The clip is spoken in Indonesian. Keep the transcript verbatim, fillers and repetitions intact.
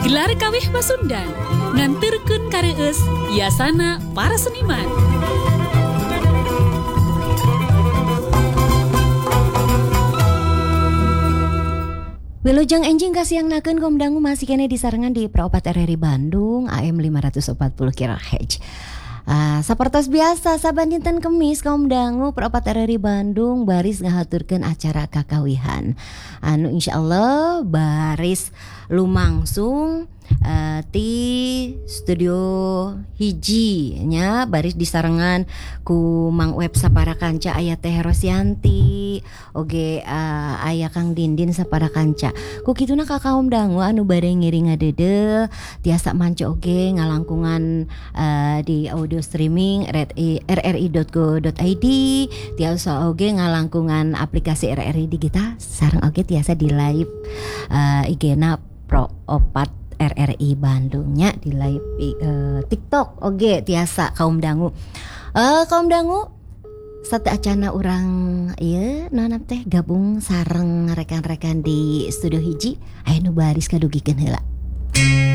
Gelar kawih Pasundan nganterkeun kareueus biasana para seniman. Wilujeng enjing kasiangnakeun kaum dangu masih kene disarengan di Praopat R R I Bandung A M lima ratus empat puluh kHz. Uh, sapertos biasa saban dinten Kemis kaum dangu Praopat R R I Bandung baris ngahaturkeun acara kakawihan. Anu insyaallah baris lumangsung uh, ti studio hiji nya baris disarengan ku Mang Web sapara kanca aya Teh Rosyanti oge uh, aya Kang Dindin sapara kanca. Ku kituna ka kaum dangu anu bare ngiring ngadedel tiasa manca oge ngalangkungan uh, di audio streaming r r i dot go dot i d tiasa oge ngalangkungan aplikasi R R I Digital sareng oge tiasa di live uh, I G-na Praopat R R I Bandungnya di live uh, TikTok oge tiasa kaum dangu. Uh, kaum dangu sate acana urang ieu naon teh gabung sareng rekan-rekan di studio hiji aya nu baris kadugikeun heula.